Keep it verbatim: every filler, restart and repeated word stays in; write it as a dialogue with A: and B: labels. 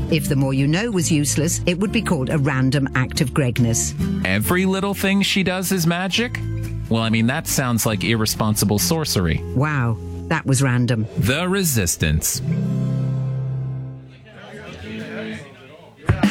A: If the more you know was useless, it would be called a random act of Gregness.
B: Every little thing she does is magic? Well, I mean, that sounds like irresponsible sorcery.
A: Wow, that was random.
B: The Resistance.